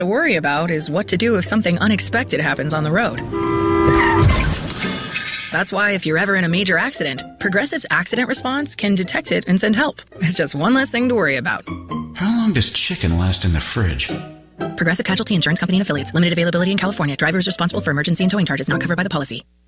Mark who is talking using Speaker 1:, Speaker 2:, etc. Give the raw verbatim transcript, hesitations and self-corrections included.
Speaker 1: to worry about is what to do if something unexpected happens on the road. That's why if you're ever in a major accident, Progressive's accident response can detect it and send help. It's just one less thing to worry about.
Speaker 2: How long does chicken last in the fridge?
Speaker 1: Progressive Casualty Insurance Company and Affiliates. Limited availability in California. Driver is responsible for emergency and towing charges not covered by the policy.